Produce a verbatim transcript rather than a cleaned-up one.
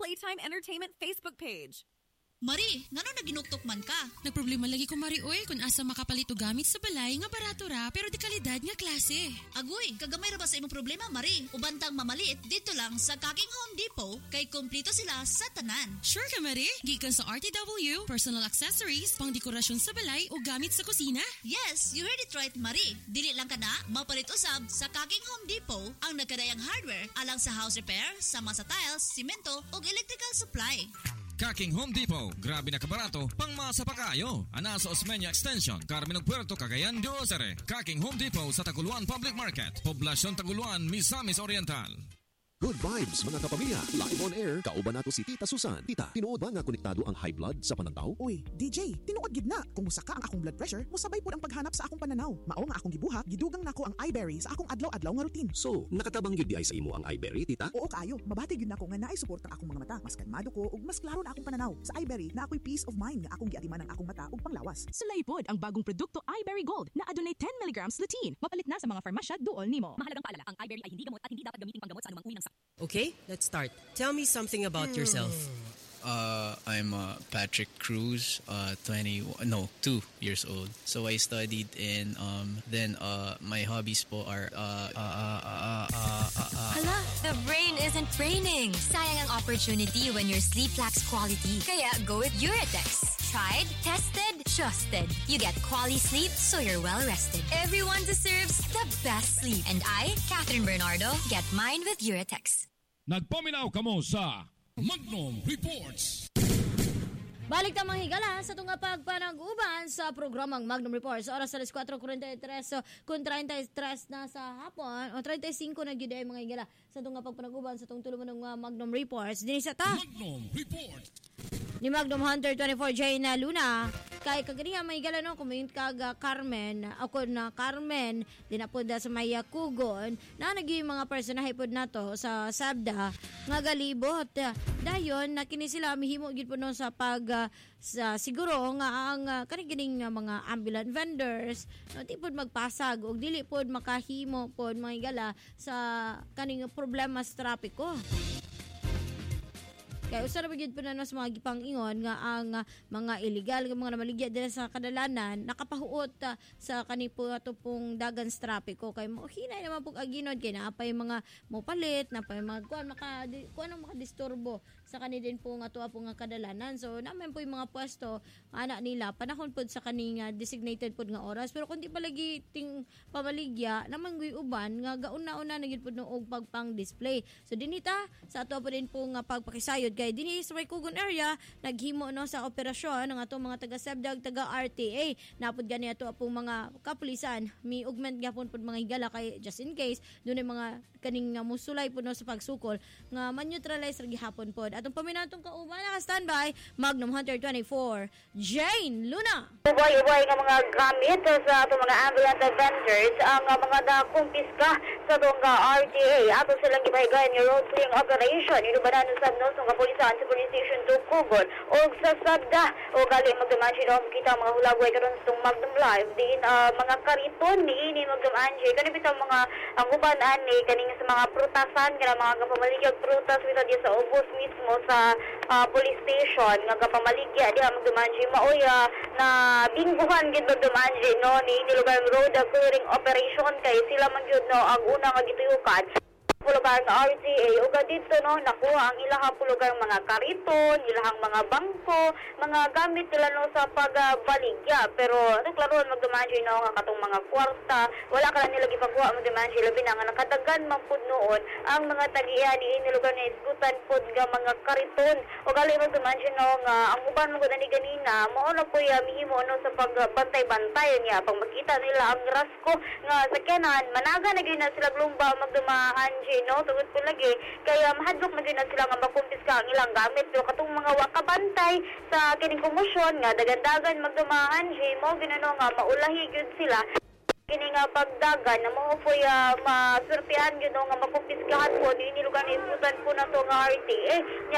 Playtime Entertainment Facebook page. Mari, ngano na ginuktok man ka? Nagproblema lagi ko Mari oy kung asa makapalit og gamit sa balay nga barato ra pero di kalidad nga klase. Agoy, kagamay ra ba sa imong problema Mari? Ubantang mamalit dito lang sa Kaking Home Depot kay kompleto sila sa tanan. Sure ka Mari? Gikan sa R T W, personal accessories, pang dekorasyon sa balay o gamit sa kusina. Yes, you heard it right Mari. Dili lang kana mapalit usab sa Kaking Home Depot ang nagkadayang hardware alang sa house repair, sama sa tiles, simento ug electrical supply. Kaking Home Depot, grabe na kabarato, pang masa pa kayo. Ana sa Osmeña Extension, Carmen Puerto, Cagayan de Ozare. Kaking Home Depot sa Taguluan Public Market, Poblasyon Taguluan, Misamis Oriental. Good vibes mga kapamilya. Live on air, kauban nato si Tita Susan. Tita, tinuod ba nga konektado ang high blood sa panantaw? Uy, D J, tinuod gid na. Kung musaka ang akong blood pressure, musabay pud ang paghanap sa akong pananaw. Mao nga akong gibuhat, gidugang nako ang iBerry sa akong adlaw-adlaw nga routine. So, nakatabang gyud di ay sa imo ang iBerry, Tita? Oo kaayo, mabati gyud nako nga naay support ang akong mga mata. Mas kalmado ko ug mas klaro na akong pananaw. Sa iBerry na ako'y peace of mind nga akong giatiman ang akong mata ug panglawas. Sulay pod ang bagong produkto iBerry Gold na adunay ten milligrams lutein. Mapalit na sa mga farmasya duol nimo. Mahalagang paalala, ang iBerry ay hindi gamot at hindi dapat gamitin panggamot sa anumang uri ng sakit. Okay, let's start. Tell me something about yourself. Uh, I'm uh, Patrick Cruz, uh, twenty, no, two years old. So I studied in, um, then uh, my hobbies po are, uh, uh, uh, uh, uh, uh, uh, Hala, the brain isn't braining. Sayang ang opportunity when your sleep lacks quality. Kaya go with Uratex. Tried, tested, trusted. You get quality sleep so you're well rested. Everyone deserves the best sleep. And I, Catherine Bernardo, get mine with Uratex. Nagpaminaw kamo sa Magnum Reports. Balik ta mga higala sa tunga pagpanag-uban sa programang Magnum Reports. Oras alas four forty-three so kung thirty-three na sa hapon o thirty-five na gyud ay mga higala sa tunga pagpanag-uban sa tungtulong ng uh, Magnum Reports. Dinhi sa ta Magnum Reports ni Magnum Hunter twenty-four J na Luna kay kagani may higala no comment kag uh, Carmen ako na Carmen dinapod sa Maya Kugon na nagi mga personahe pod nato sa Sabda nga galibot dayon na kini sila mihimo gid po no sa pag uh, sa siguro nga ang uh, kanigining uh, mga ambulant vendors no di pod magpasag og dili pod makahimo pod mga higala sa kaning problema sa trapiko. Kaya usara gyud po na sa mga gipang-ingon nga ang uh, mga illegal nga mga namaligya dila sa kadalanan nakapahuot uh, sa kanipo ato pong dagan sa trapiko kay mo hinay naman pug aginod kay naapay mga mopalit napay mga kuan maka kuan ang makadisturbo sa kani din po nga tuwa po nga kadalanan. So naman po yung mga pwesto ana nila panahon pod sa kaning uh, designated pod nga oras pero kun di pa lagi ting pamaligya naman guy uban nga gauna-una na gyud pod no og pagpang-display. So dinita sa ato po din po nga pagpakisayod kay dinhi sa may Kugon area naghimo no sa operasyon ng atong mga taga Sebdag taga R T A napod gani ato pong mga kapulisan mi augment gyapon pod mga higala kay just in case dunay mga kaning nga musulay pod no sa pagsukol nga man-neutralize ra gihapon pod atong paminatong kauban naka standby Magnum Hunter twenty-four Jane Luna. Ubay-ubay nga mga gamit sa atong mga ambulance vendors ang uh, mga nakumpiska sa atong R T A ato silang gipahigayon nga road clearing operation inubanan sa no sa kapulisan sa police station two Kugon o sa Sabda o gali magdumansi daw kita mga hulagway karon sa itong Magnum Live din uh, mga kariton ni ini magdumansi kani bitaw mga ang uban ani kaning sa mga prutasan kana mga kapamaligya prutas bitaw di sa ubos mismo sa uh, police station nga kapamaligya di magdumansi maoy uh, na bingguhan gid magdumansi no ni ini lugar road clearing operation kay sila man gyud no ang una nga gituyukan pulugar ng R T A o dito no nakuha ang ilahang pulugar mga kariton, ilahang mga bangko, mga gamit nila no sa pagbaligya. Pero naklaroon magdumansi no nga katong mga kwarta, wala ka lang nila gipagawa magdumansi labi na nga nakadagan man pud noon ang mga tagiya ni ini lugar na iskutan pud nga mga kariton o gali magdumansi no nga ang uban mo gani ganina mao na po ya mihimo no sa pagbantay-bantay niya pag makita nila ang rasko nga sakyanan managa na gyud na sila lumba magdumaan no tugod po lagi kaya mahadlok na gyud na sila nga makumpiska ang ilang gamit pero katong mga wakabantay sa kining komosyon nga dagan-dagan magdumaan mo ginano nga maulahi gyud sila kini nga pagdagan na mo po ya masurtihan gyud nga makumpiskahan po ni lugar ni iskutan po na to nga R T A